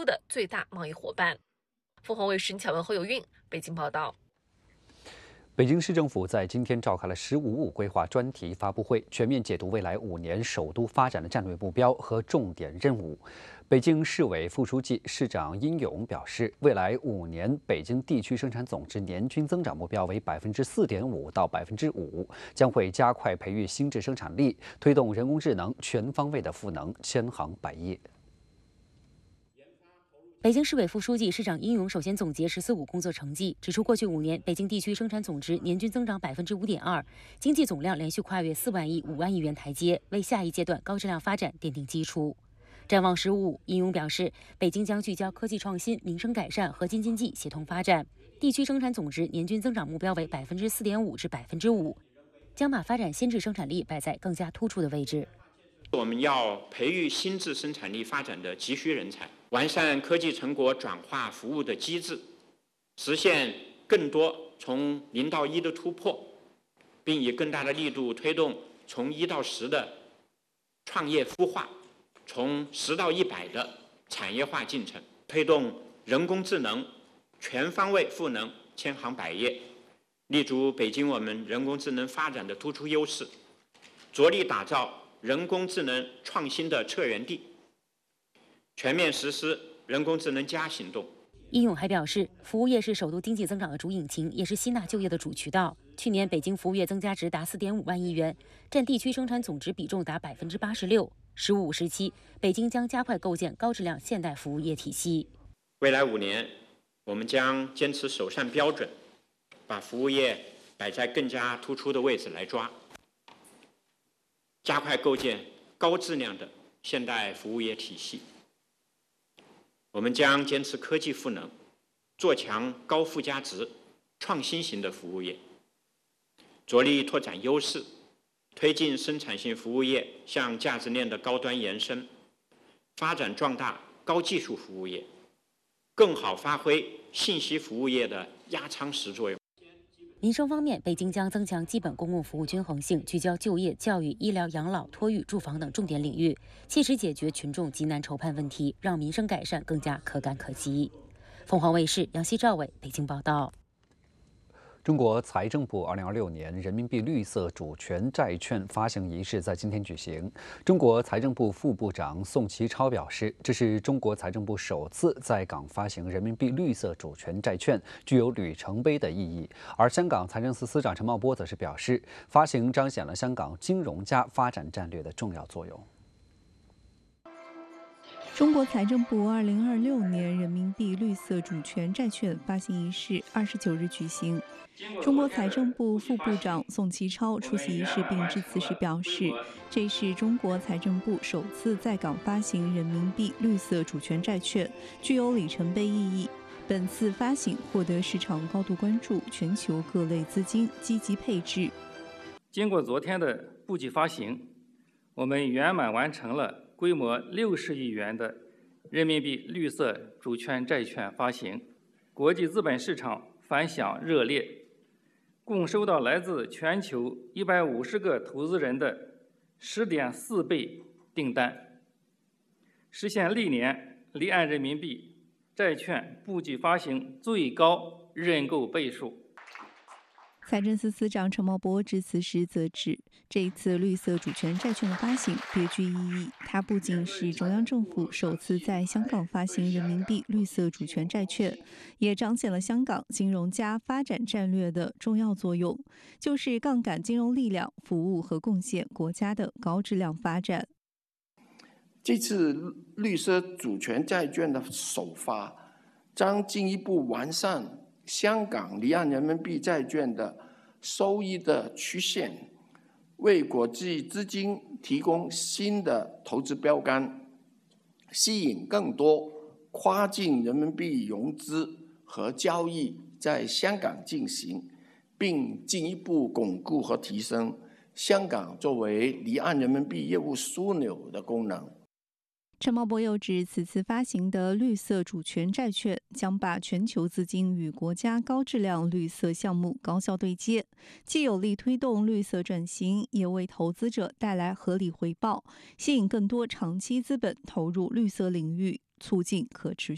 的最大贸易伙伴。凤凰卫视巧文侯有韵北京报道。 北京市政府在今天召开了“十五五”规划专题发布会，全面解读未来5年首都发展的战略目标和重点任务。北京市委副书记、市长殷勇表示，未来5年北京地区生产总值年均增长目标为4.5%到5%，将会加快培育新质生产力，推动人工智能全方位的赋能，千行百业。 北京市委副书记、市长殷勇首先总结“十四五”工作成绩，指出过去5年，北京地区生产总值年均增长5.2%，经济总量连续跨越4万亿、5万亿元台阶，为下一阶段高质量发展奠定基础。展望“十五五”，殷勇表示，北京将聚焦科技创新、民生改善、核心经济协同发展，地区生产总值年均增长目标为4.5%至5%，将把发展新质生产力摆在更加突出的位置。 我们要培育新质生产力发展的急需人才，完善科技成果转化服务的机制，实现更多从0到1的突破，并以更大的力度推动从1到10的创业孵化，从10到100的产业化进程，推动人工智能全方位赋能，千行百业，立足北京我们人工智能发展的突出优势，着力打造人工智能创新的策源地，全面实施人工智能+行动。 殷勇还表示，服务业是首都经济增长的主引擎，也是吸纳就业的主渠道。去年北京服务业增加值达4.5万亿元，占地区生产总值比重达86%。“十五五”时期，北京将加快构建高质量现代服务业体系。 未来5年，我们将坚持首善标准，把服务业摆在更加突出的位置来抓，加快构建高质量的现代服务业体系。我们将坚持科技赋能，做强高附加值、创新型的服务业，着力拓展优势，推进生产性服务业向价值链的高端延伸，发展壮大高技术服务业，更好发挥信息服务业的压舱石作用。 民生方面，北京将增强基本公共服务均衡性，聚焦就业、教育、医疗、养老、托育、住房等重点领域，切实解决群众急难愁盼问题，让民生改善更加可感可及。凤凰卫视杨希、赵伟北京报道。 中国财政部2026年人民币绿色主权债券发行仪式在今天举行。中国财政部副部长宋其超表示，这是中国财政部首次在港发行人民币绿色主权债券，具有里程碑的意义。而香港财政司司长陈茂波则是表示，发行彰显了香港金融加发展战略的重要作用。 中国财政部2026年人民币绿色主权债券发行仪式29日举行。中国财政部副部长宋其超出席仪式并致辞时表示，这是中国财政部首次在港发行人民币绿色主权债券，具有里程碑意义。本次发行获得市场高度关注，全球各类资金积极配置。 经过昨天的布局发行，我们圆满完成了规模60亿元的人民币绿色主权债券发行，国际资本市场反响热烈，共收到来自全球150个投资人的10.4倍订单，实现历年离岸人民币债券布局发行最高认购倍数。 财政司司长陈茂波致辞时则指，这一次绿色主权债券的发行别具意义，它不仅是中央政府首次在香港发行人民币绿色主权债券，也彰显了香港金融加发展战略的重要作用，就是杠杆金融力量服务和贡献国家的高质量发展。 这次绿色主权债券的首发，将进一步完善香港离岸人民币债券的收益的曲线，为国际资金提供新的投资标杆，吸引更多跨境人民币融资和交易在香港进行，并进一步巩固和提升香港作为离岸人民币业务枢纽的功能。 陈茂波又指，此次发行的绿色主权债券将把全球资金与国家高质量绿色项目高效对接，既有力推动绿色转型，也为投资者带来合理回报，吸引更多长期资本投入绿色领域，促进可持续。